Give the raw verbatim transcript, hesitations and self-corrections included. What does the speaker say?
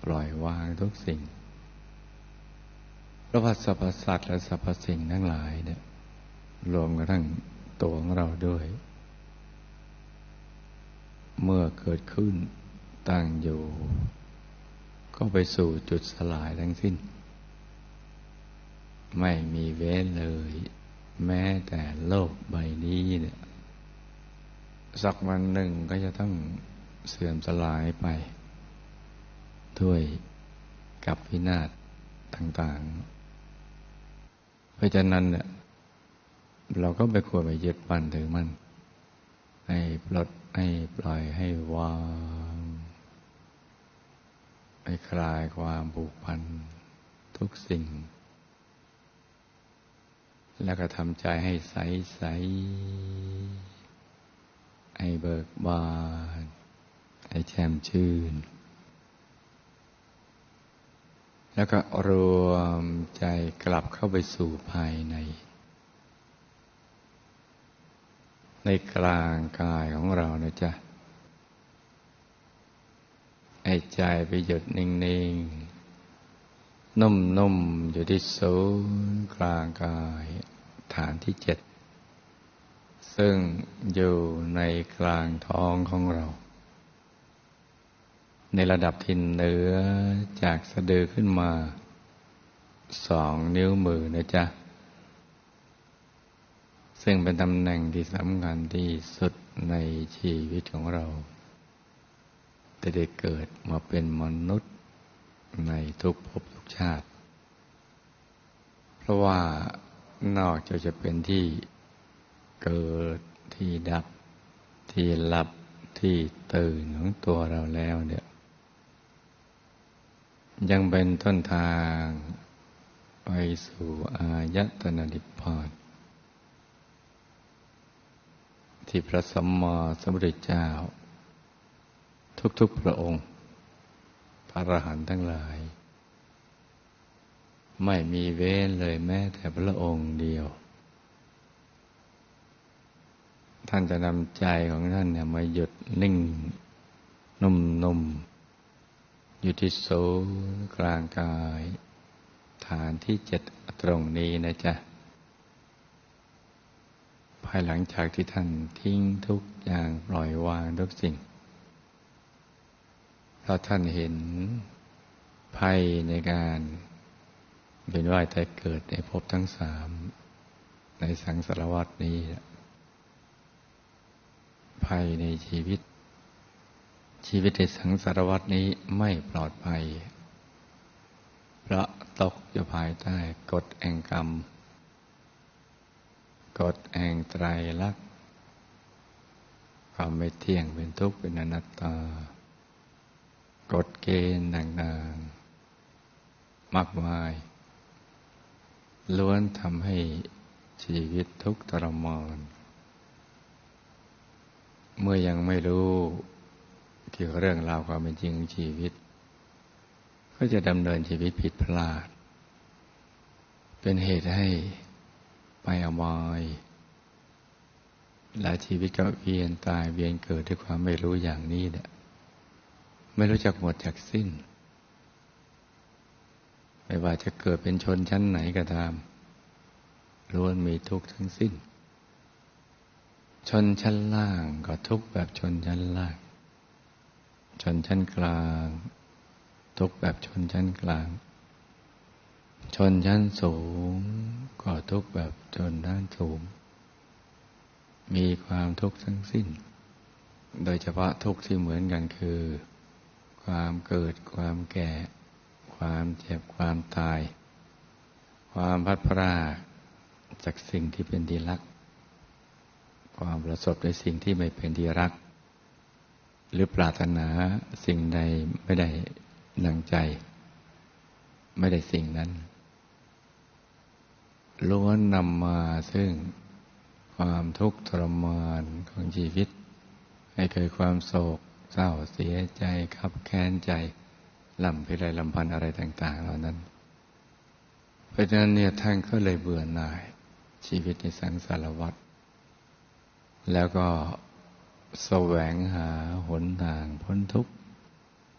ปล่อยวางทุกสิ่งเพราะว่าสรรพสัตว์และสรรพสิ่งทั้งหลายเนี่ยรวมกระทั่งตัวของเราด้วยเมื่อเกิดขึ้นตั้งอยู่ก็ไปสู่จุดสลายทั้งสิ้นไม่มีเว้นเลยแม้แต่โลกใบนี้เนี่ยสักวันหนึ่งก็จะต้องเสื่อมสลายไปด้วยกับวินาศต่างๆเพราะฉะนั้นเนี่ยเราก็ไม่ควรไปยึดมั่นถือมั่นให้ปลดให้ปล่อยให้วางให้คลายความผูกพันทุกสิ่งแล้วก็ทำใจให้ใสใสให้เบิกบานให้แช่มชื่นแล้วก็รวมใจกลับเข้าไปสู่ภายในในกลางกายของเรานะจ๊ะให้ใจไปหยุดนิ่งๆนุ่มๆอยู่ที่ศูนย์กลางกายฐานที่เจ็ดซึ่งอยู่ในกลางท้องของเราในระดับที่เหนือจากสะดือขึ้นมาสองนิ้วมือนะจ๊ะซึ่งเป็นตำแหน่งที่สำคัญที่สุดในชีวิตของเราจะได้เกิดมาเป็นมนุษย์ในทุกภพทุกชาติเพราะว่านอกจากจะเป็นที่เกิดที่ดับที่หลับที่ตื่นของตัวเราแล้วเนี่ยยังเป็นต้นทางไปสู่อายตนะนิพพานที่พระสัมมาสัมพุทธเจ้าทุกๆพระองค์พระอรหันต์ทั้งหลายไม่มีเว้นเลยแม้แต่พระองค์เดียวท่านจะนำใจของท่านเนี่ยมาหยุดนิ่งนุ่มๆอยู่ที่ศูนย์กลางกายฐานที่เจ็ดตรงนี้นะจ๊ะภายหลังจากที่ท่านทิ้งทุกอย่างปล่อยวางทุกสิ่งเพราะท่านเห็นภัยในการเวียนว่ายตายเกิดในภพทั้งสามในสังสารวัฏนี้ภัยในชีวิตชีวิตในสังสารวัฏนี้ไม่ปลอดภัยเพราะตกอยู่ภายใต้กฎแห่งกรรมกฎแห่งไตรลักษณ์ความไม่เที่ยงเป็นทุกข์เป็นอนัตตากฎเกณฑ์ต่างๆมากมายล้วนทำให้ชีวิตทุกข์ทรมานเมื่อยังไม่รู้เกี่ยวกับเรื่องราวความเป็นจริงของชีวิตก็จะดำเนินชีวิตผิดพลาดเป็นเหตุให้ไปอบายหลายชีวิตก็เวียนตายเวียนเกิดด้วยความไม่รู้อย่างนี้เนี่ยไม่รู้จักหมดจักสิ้นไม่ว่าจะเกิดเป็นชนชั้นไหนก็ตามล้วนมีทุกข์ทั้งสิ้นชนชั้นล่างก็ทุกข์แบบชนชั้นล่างชนชั้นกลางทุกข์แบบชนชั้นกลางชนชั้นสูงก็ทุกข์แบบชนชั้นสูงมีความทุกข์ทั้งสิ้นโดยเฉพาะทุกข์ที่เหมือนกันคือความเกิดความแก่ความเจ็บความตายความพัดพรากจากสิ่งที่เป็นที่รักความประสบในสิ่งที่ไม่เป็นที่รักหรือปรารถนาสิ่งใดไม่ได้ดังใจไม่ได้สิ่งนั้นล้วนนำมาซึ่งความทุกข์ทรมานของชีวิตให้เกิดความโศกเศร้าเสียใจคับแค้นใจลำพิไรลำพันอะไรต่างๆเหล่านั้นเพราะฉะนั้นเนี่ยท่านก็เลยเบื่อหน่ายชีวิตในสังสารวัฏแล้วก็แสวงหาหนทางพ้นทุกข์